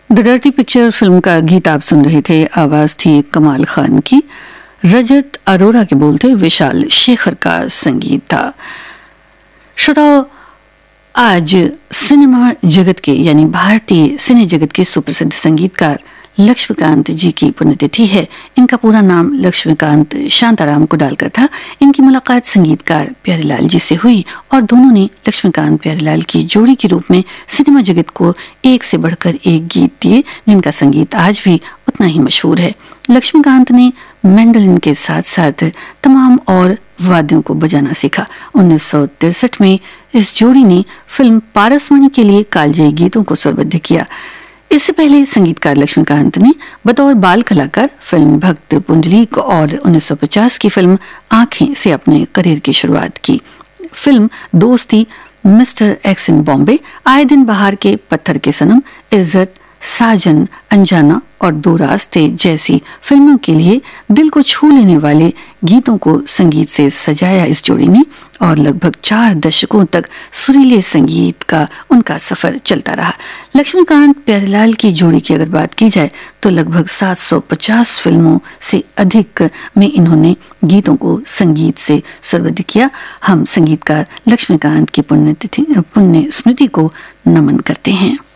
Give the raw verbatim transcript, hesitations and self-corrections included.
The dirty picture film का गीत आप सुन रहे थे। आवाज थी कमाल खान की, रजत अरोरा के बोल थे, विशाल शेखर का संगीत था। श्रोताओ, आज सिनेमा जगत के यानी भारतीय सिने जगत के सुप्रसिद्ध संगीतकार लक्ष्मीकांत जी की पुण्यतिथि है। इनका पूरा नाम लक्ष्मीकांत शांताराम कुडालकर था। इनकी मुलाकात संगीतकार प्यारेलाल जी से हुई और दोनों ने लक्ष्मीकांत प्यारेलाल की जोड़ी के रूप में सिनेमा जगत को एक से बढ़कर एक गीत दिए, जिनका संगीत आज भी उतना ही मशहूर है। लक्ष्मीकांत ने मैंडोलिन के साथ साथ तमाम और वाद्यों को बजाना सीखा। उन्नीस सौ तिरसठ में इस जोड़ी ने फिल्म पारसमणि के लिए कालजयी गीतों को स्वरबद्ध किया। इससे पहले संगीतकार लक्ष्मीकांत ने बतौर बाल कलाकार फिल्म भक्त पुंडलीक और उन्नीस सौ पचास की फिल्म आंखें से अपने करियर की शुरुआत की। फिल्म दोस्ती, मिस्टर एक्स इन बॉम्बे, आए दिन बहार के, पत्थर के सनम, इज्जत, साजन, अनजाना और दो रास्ते जैसी फिल्मों के लिए दिल को छू लेने वाले गीतों को संगीत से सजाया इस जोड़ी ने और लगभग चार दशकों तक सुरीले संगीत का उनका सफर चलता रहा। लक्ष्मीकांत प्यारेलाल की जोड़ी की अगर बात की जाए तो लगभग सात सौ पचास फिल्मों से अधिक में इन्होंने गीतों को संगीत से स्वरबद्ध किया। हम संगीतकार लक्ष्मीकांत की पुण्यतिथि पुण्य स्मृति को नमन करते हैं।